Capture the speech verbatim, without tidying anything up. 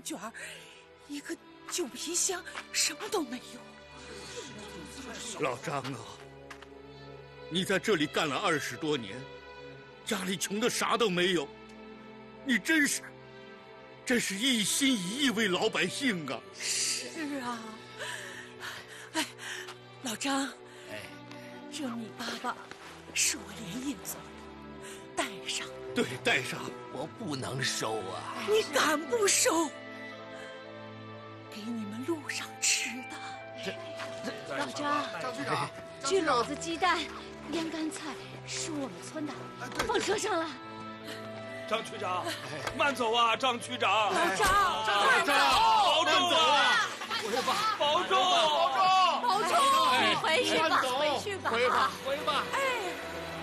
卷儿，一个旧皮箱，什么都没有。 老张啊，你在这里干了二十多年，家里穷的啥都没有，你真是，真是一心一意为老百姓啊！ 是啊，哎，老张， 哎， 这米粑粑是我连夜做的，带上。 对，带上。 我不能收啊！ 你敢不收？给你们路上吃的。 老张， 张区长， 这篓子鸡蛋、腌干菜是我们村的，放车上了。 张区长，慢走啊，张区长！ 老张， 慢走，保重啊！ 回吧， 保重， 保重， 保重，回去吧，回去吧， 回吧，回吧。 哎。